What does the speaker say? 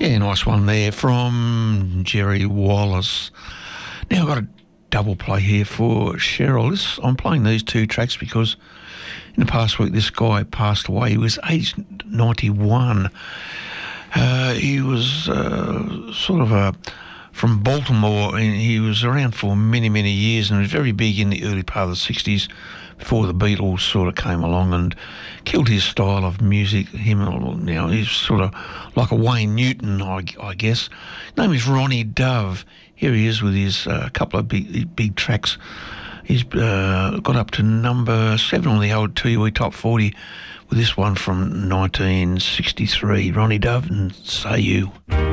Yeah, nice one there from Jerry Wallace. Now I've got a double play here for Cheryl. I'm playing these two tracks because in the past week this guy passed away. He was aged 91. He was from Baltimore, and he was around for many, many years and was very big in the early part of the 60s before the Beatles sort of came along and killed his style of music. He's sort of like a Wayne Newton, I guess. His name is Ronnie Dove. Here he is with his couple of big tracks. He's got up to number 7 on the old TUE Top 40 with this one from 1963. Ronnie Dove and Say You.